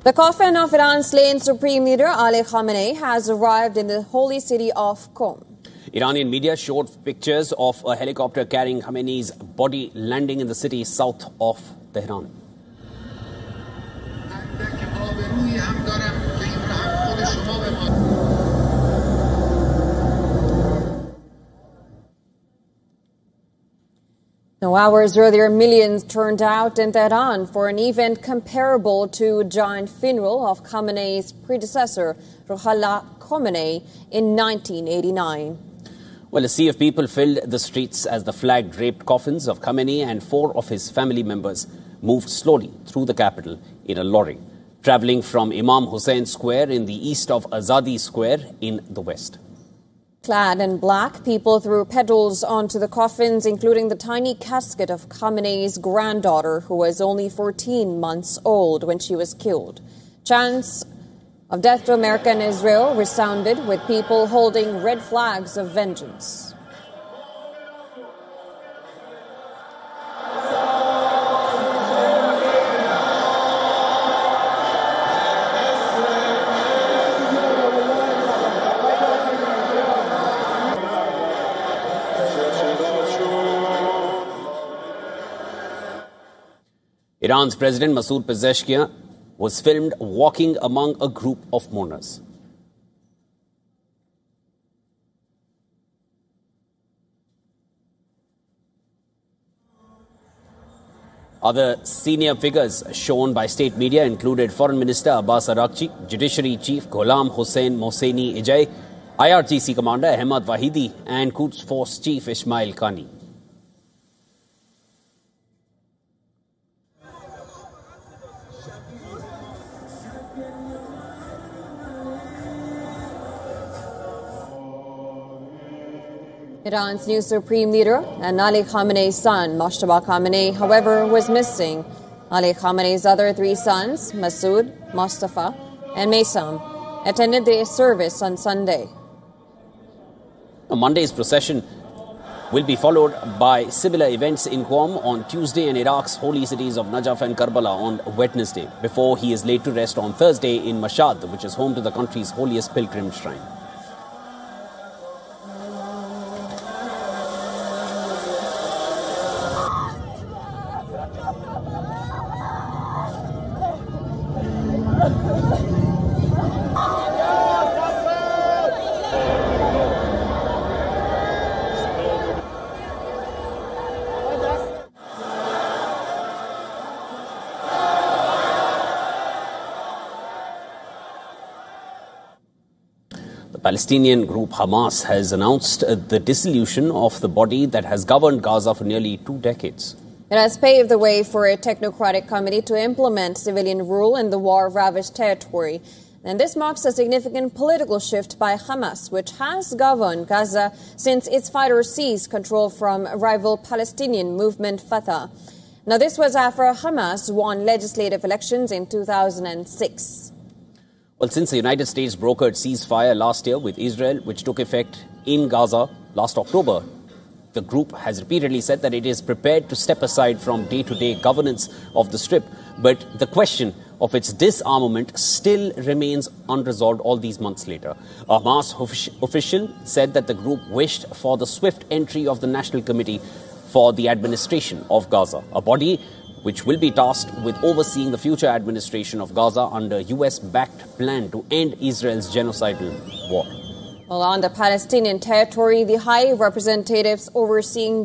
The coffin of Iran's slain Supreme Leader Ali Khamenei has arrived in the holy city of Qom. Iranian media showed pictures of a helicopter carrying Khamenei's body landing in the city south of Tehran. Now, hours earlier, millions turned out in Tehran for an event comparable to a giant funeral of Khamenei's predecessor, Ruhollah Khomeini, in 1989. Well, a sea of people filled the streets as the flag-draped coffins of Khamenei and 4 of his family members moved slowly through the capital in a lorry, traveling from Imam Hussein Square in the east of Azadi Square in the west. Clad in black, people threw petals onto the coffins, including the tiny casket of Khamenei's granddaughter, who was only 14 months old when she was killed. Chants of death to America and Israel resounded, with people holding red flags of vengeance. Iran's President Masoud Pezeshkian was filmed walking among a group of mourners. Other senior figures shown by state media included Foreign Minister Abbas Araghchi, Judiciary Chief Ghulam Hossein Mohseni Ejei, IRGC Commander Ahmad Wahidi, and Quds Force Chief Ismail Qani. Iran's new Supreme Leader and Ali Khamenei's son, Mojtaba Khamenei, however, was missing. Ali Khamenei's other 3 sons, Masoud, Mustafa, and Maysam, attended the service on Sunday. Monday's procession will be followed by similar events in Qom on Tuesday and Iraq's holy cities of Najaf and Karbala on Wednesday, before he is laid to rest on Thursday in Mashhad, which is home to the country's holiest pilgrim shrine. The Palestinian group Hamas has announced the dissolution of the body that has governed Gaza for nearly 2 decades. It has paved the way for a technocratic committee to implement civilian rule in the war-ravaged territory. And this marks a significant political shift by Hamas, which has governed Gaza since its fighters seized control from rival Palestinian movement Fatah. Now, this was after Hamas won legislative elections in 2006. Well, since the United States brokered ceasefire last year with Israel, which took effect in Gaza last October, the group has repeatedly said that it is prepared to step aside from day-to-day governance of the Strip. But the question of its disarmament still remains unresolved all these months later. A Hamas official said that the group wished for the swift entry of the National Committee for the Administration of Gaza, a body which will be tasked with overseeing the future administration of Gaza under US-backed plan to end Israel's genocidal war. Well, on the Palestinian territory, the high representatives overseeing